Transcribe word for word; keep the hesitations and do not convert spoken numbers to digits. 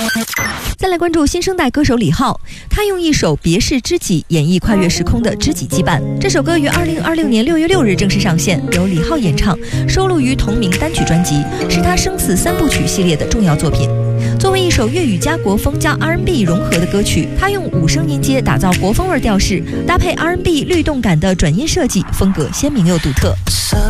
再来关注新生代歌手李浩，他用一首《别是知己》演绎跨越时空的知己羁绊。这首歌于二零二六年六月六日正式上线，由李浩演唱，收录于同名单曲专辑，是他生死三部曲系列的重要作品。作为一首粤语加国风加 R and B 融合的歌曲，他用五声音阶打造国风味调式，搭配 R and B 律动感的转音设计，风格鲜明又独特。